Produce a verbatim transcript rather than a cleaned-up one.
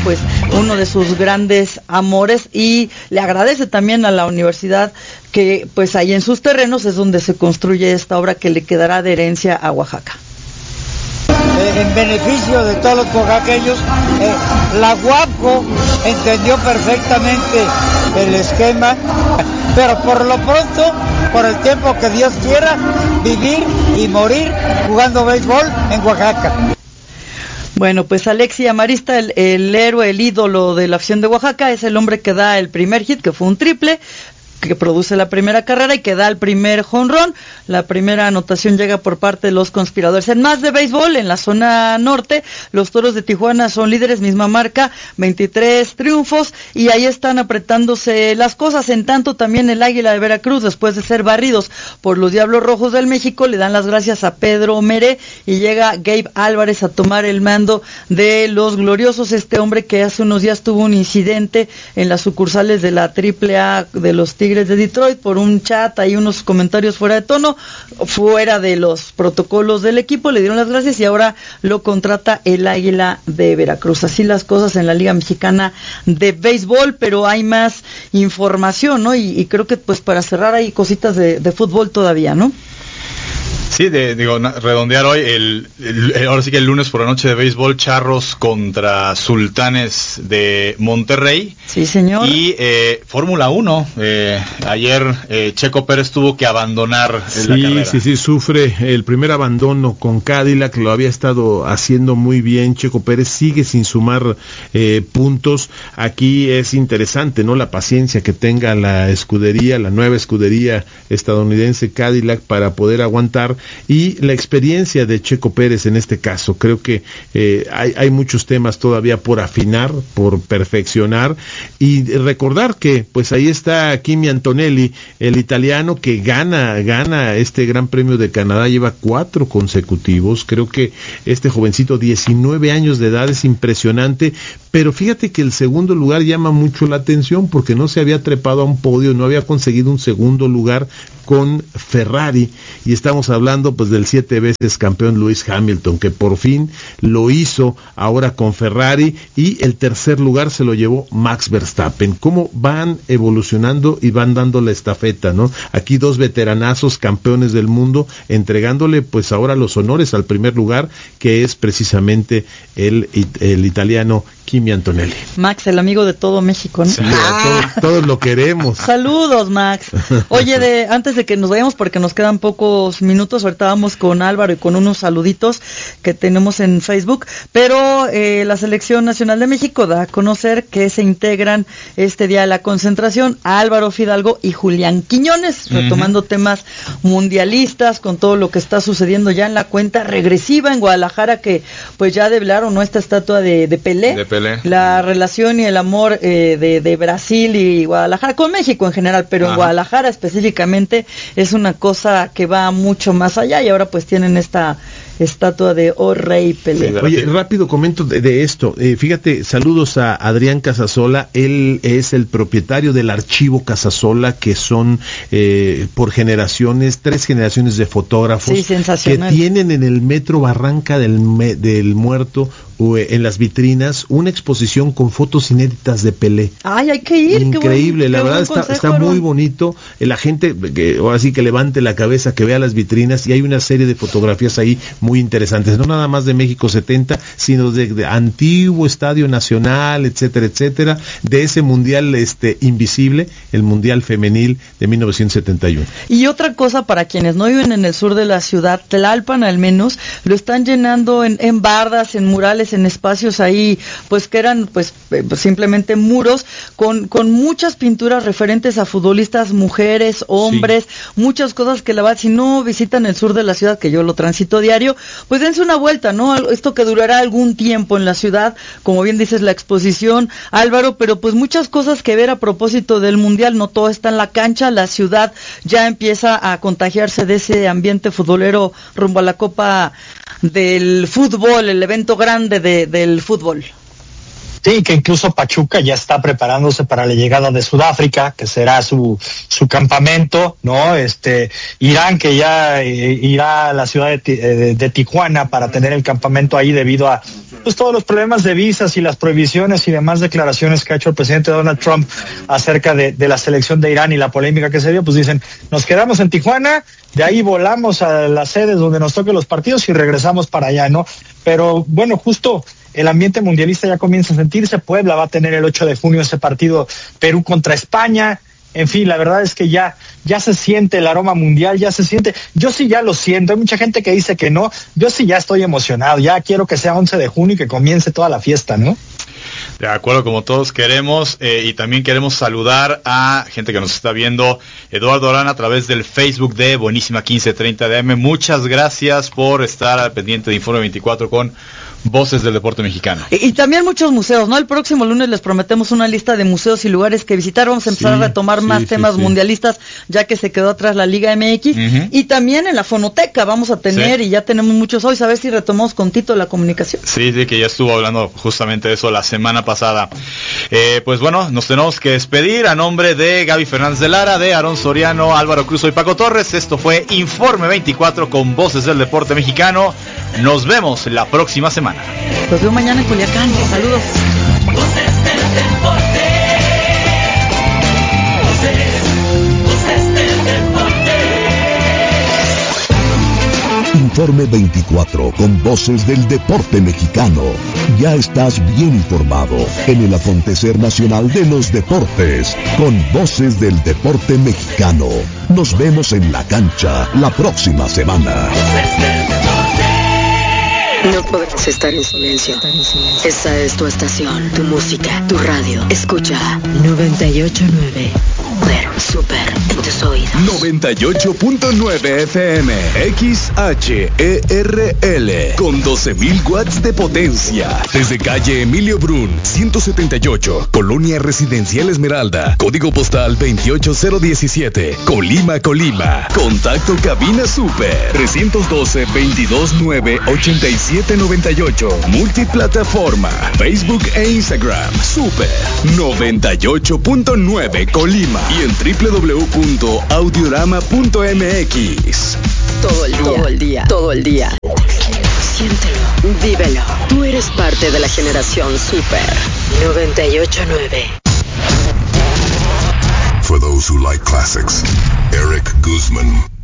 pues uno de sus grandes amores, y le agradece también a la universidad que pues ahí en sus terrenos es donde se construye esta obra que le quedará de herencia a Oaxaca. Eh, en beneficio de todos los oaxaqueños, eh, la UAPCO entendió perfectamente el esquema, pero por lo pronto, por el tiempo que Dios quiera, vivir y morir jugando béisbol en Oaxaca. Bueno, pues Alexi Amarista, el, el héroe, el ídolo de la afición de Oaxaca, es el hombre que da el primer hit, que fue un triple, que produce la primera carrera y que da el primer jonrón. La primera anotación llega por parte de los conspiradores. En más de béisbol, en la zona norte, los Toros de Tijuana son líderes, misma marca, veintitrés triunfos, y ahí están apretándose las cosas. En tanto, también el Águila de Veracruz, después de ser barridos por los Diablos Rojos del México, le dan las gracias a Pedro Meré y llega Gabe Álvarez a tomar el mando de los gloriosos. Este hombre que hace unos días tuvo un incidente en las sucursales de la triple A de los Tigres de Detroit por un chat, hay unos comentarios fuera de tono, fuera de los protocolos del equipo, le dieron las gracias y ahora lo contrata el Águila de Veracruz. Así las cosas en la Liga Mexicana de Béisbol, pero hay más información, ¿no? Y, y creo que pues para cerrar hay cositas de, de fútbol todavía, ¿no? Sí, de, digo, redondear hoy, el, el, ahora sí que el lunes por la noche de béisbol, Charros contra Sultanes de Monterrey. Sí, señor. Y eh, Fórmula uno, eh, ayer eh, Checo Pérez tuvo que abandonar sí, la carrera. Sí, sí, sufre el primer abandono con Cadillac, lo había estado haciendo muy bien. Checo Pérez sigue sin sumar eh, puntos. Aquí es interesante, ¿no? La paciencia que tenga la escudería, la nueva escudería estadounidense Cadillac para poder aguantar, y la experiencia de Checo Pérez en este caso. Creo que eh, hay, hay muchos temas todavía por afinar, por perfeccionar, y recordar que pues ahí está Kimi Antonelli, el italiano que gana, gana este Gran Premio de Canadá, lleva cuatro consecutivos. Creo que este jovencito, diecinueve años de edad, es impresionante, pero fíjate que el segundo lugar llama mucho la atención porque no se había trepado a un podio, no había conseguido un segundo lugar con Ferrari, y estamos hablando pues del siete veces campeón Lewis Hamilton, que por fin lo hizo ahora con Ferrari, y el tercer lugar se lo llevó Max Verstappen. Cómo van evolucionando y van dando la estafeta, ¿no? Aquí dos veteranazos campeones del mundo, entregándole pues ahora los honores al primer lugar, que es precisamente el, el italiano Kimi Antonelli. Max, el amigo de todo México, ¿no? Sí, ah. todos, todos lo queremos. Saludos, Max. Oye, de antes de que nos vayamos, porque nos quedan pocos minutos, ahorita vamos con Álvaro y con unos saluditos que tenemos en Facebook, pero eh, la Selección Nacional de México da a conocer que se integran este día de la concentración a Álvaro Fidalgo y Julián Quiñones, retomando uh-huh. temas mundialistas, con todo lo que está sucediendo ya en la cuenta regresiva en Guadalajara, que pues ya develaron, ¿no?, esta estatua de, de Pelé. De Pelé. La relación y el amor eh, de, de Brasil y Guadalajara, con México en general, pero Ajá. en Guadalajara específicamente es una cosa que va mucho más allá, y ahora pues tienen esta estatua de Oh Rey Pelé. Oye, rápido comento de, de esto. Eh, fíjate, saludos a Adrián Casasola. Él es el propietario del archivo Casasola, que son eh, por generaciones, tres generaciones de fotógrafos sí, sensacional. que tienen en el Metro Barranca del, me, del Muerto, en las vitrinas, una exposición con fotos inéditas de Pelé. Ay, hay que ir. Increíble, buen, la verdad está, consejo, está muy bonito. La gente, que, ahora sí que levante la cabeza, que vea las vitrinas, y hay una serie de fotografías ahí muy interesantes, no nada más de México setenta, sino de, de antiguo Estadio Nacional, etcétera, etcétera, de ese mundial este invisible, el mundial femenil de mil novecientos setenta y uno. Y otra cosa, para quienes no viven en el sur de la ciudad, Tlalpan al menos, lo están llenando en, en bardas, en murales, en espacios ahí, pues que eran pues simplemente muros, con, con muchas pinturas referentes a futbolistas, mujeres, hombres, sí. muchas cosas que la verdad, si no visitan el sur de la ciudad, que yo lo transito diario, pues dense una vuelta, ¿no? Esto que durará algún tiempo en la ciudad, como bien dices, la exposición, Álvaro, pero pues muchas cosas que ver a propósito del Mundial, no todo está en la cancha, la ciudad ya empieza a contagiarse de ese ambiente futbolero rumbo a la Copa del Fútbol, el evento grande de, del fútbol. Sí, que incluso Pachuca ya está preparándose para la llegada de Sudáfrica, que será su su campamento, ¿no? Este Irán, que ya eh, irá a la ciudad de, de, de Tijuana para tener el campamento ahí debido a pues todos los problemas de visas y las prohibiciones y demás declaraciones que ha hecho el presidente Donald Trump acerca de, de la selección de Irán y la polémica que se dio. Pues dicen, nos quedamos en Tijuana, de ahí volamos a las sedes donde nos toquen los partidos y regresamos para allá, ¿no? Pero bueno, justo el ambiente mundialista ya comienza a sentirse. Puebla va a tener el ocho de junio ese partido Perú contra España. En fin, la verdad es que ya ya se siente el aroma mundial, ya se siente. Yo sí ya lo siento. Hay mucha gente que dice que no. Yo sí ya estoy emocionado. Ya quiero que sea once de junio y que comience toda la fiesta, ¿no? De acuerdo, como todos queremos, eh, y también queremos saludar a gente que nos está viendo. Eduardo Arana a través del Facebook de Buenísima quince treinta D M. Muchas gracias por estar al pendiente de Informe veinticuatro con Voces del Deporte Mexicano. Y, y también muchos museos, ¿no? El próximo lunes les prometemos una lista de museos y lugares que visitar. Vamos a empezar sí, a retomar sí, más sí, temas sí. mundialistas, ya que se quedó atrás la Liga M X. Uh-huh. Y también en la fonoteca vamos a tener, sí. y ya tenemos muchos hoy, a ver si retomamos con Tito la comunicación. Sí, sí, que ya estuvo hablando justamente de eso la semana pasada. Eh, pues bueno, nos tenemos que despedir a nombre de Gaby Fernández de Lara, de Aarón Soriano, Álvaro Cruz y Paco Torres. Esto fue Informe veinticuatro con Voces del Deporte Mexicano. Nos vemos la próxima semana. Los veo mañana en Culiacán. Saludos. Voces del Deporte. Voces, voces del Deporte. Informe veinticuatro con Voces del Deporte Mexicano. Ya estás bien informado en el acontecer nacional de los deportes con Voces del Deporte Mexicano. Nos vemos en la cancha la próxima semana. No podrás estar en silencio. Esta es tu estación, tu música, tu radio. Escucha noventa y ocho punto nueve. Super en tus oídos. noventa y ocho punto nueve F M X H E R L con doce mil watts de potencia. Desde calle Emilio Brun, ciento setenta y ocho, Colonia Residencial Esmeralda, código postal veintiocho cero diecisiete, Colima, Colima. Contacto cabina Super trescientos doce, veintidós nueve, ochenta y siete noventa y ocho. Multiplataforma, Facebook e Instagram. Super noventa y ocho punto nueve Colima y en doble u doble u doble u punto audiorama punto m x. Todo el día, todo el día, todo el día. Siéntelo, vívelo. Tú eres parte de la generación Super noventa y ocho punto nueve. For those who like classics, Eric Guzman.